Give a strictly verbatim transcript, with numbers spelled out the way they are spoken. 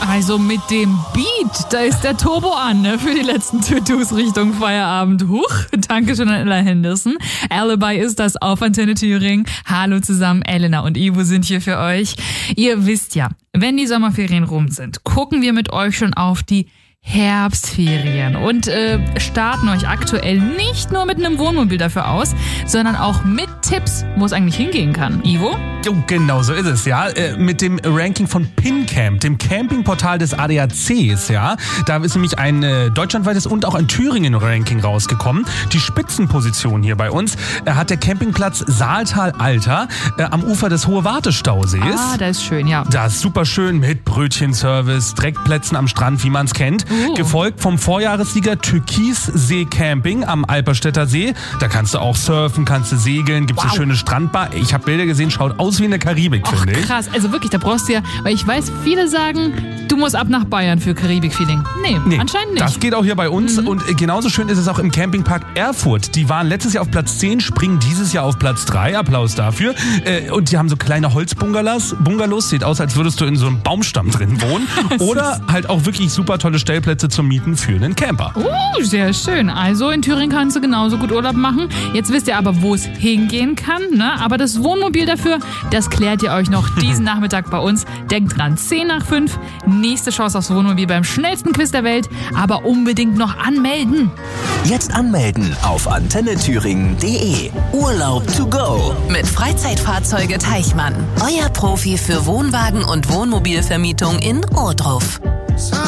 Also mit dem Beat, da ist der Turbo an, ne, für die letzten To-Dos Richtung Feierabend. Huch, danke schön an Ella Henderson. Alibi ist das auf Antenne Thüringen. Hallo zusammen, Elena und Ivo sind hier für euch. Ihr wisst ja, wenn die Sommerferien rum sind, gucken wir mit euch schon auf die Herbstferien und äh, starten euch aktuell nicht nur mit einem Wohnmobil dafür aus, sondern auch mit Tipps, wo es eigentlich hingehen kann. Ivo? Jo, genau so ist es, ja. Äh, mit dem Ranking von PinCamp, dem Campingportal des A D A Cs, ja. Da ist nämlich ein äh, deutschlandweites und auch ein Thüringen-Ranking rausgekommen. Die Spitzenposition hier bei uns äh, hat der Campingplatz Saaltal-Alter äh, am Ufer des Hohe-Warte-Stausees. Ah, da ist schön, ja. Da ist super schön mit Brötchenservice, Dreckplätzen am Strand, wie man es kennt. Uh. Gefolgt vom Vorjahressieger Türkissee Camping am Alperstädter See. Da kannst du auch surfen, kannst du segeln, gibt's wow. eine schöne Strandbar. Ich habe Bilder gesehen, schaut aus wie in der Karibik, finde ich. Krass, also wirklich, da brauchst du ja, weil ich weiß, viele sagen, du musst ab nach Bayern für Karibik-Feeling. Nee, nee, anscheinend nicht. Das geht auch hier bei uns mhm. und genauso schön ist es auch im Campingpark Erfurt. Die waren letztes Jahr auf Platz zehn, springen dieses Jahr auf Platz drei. Applaus dafür. Und die haben so kleine Holzbungalows. Bungalows, sieht aus, als würdest du in so einem Baumstamm drin wohnen. Oder halt auch wirklich super tolle Stellplätze zum Mieten für einen Camper. Uh, sehr schön. Also in Thüringen kannst du genauso gut Urlaub machen. Jetzt wisst ihr aber, wo es hingehen kann, ne? Aber das Wohnmobil dafür, das klärt ihr euch noch diesen Nachmittag bei uns. Denkt dran, zehn nach fünf, nächste Chance aufs Wohnmobil beim schnellsten Quiz der Welt, aber unbedingt noch anmelden. Jetzt anmelden auf antenne thüringen punkt de. Urlaub to go mit Freizeitfahrzeuge Teichmann. Euer Profi für Wohnwagen und Wohnmobilvermietung in Ohrdruf.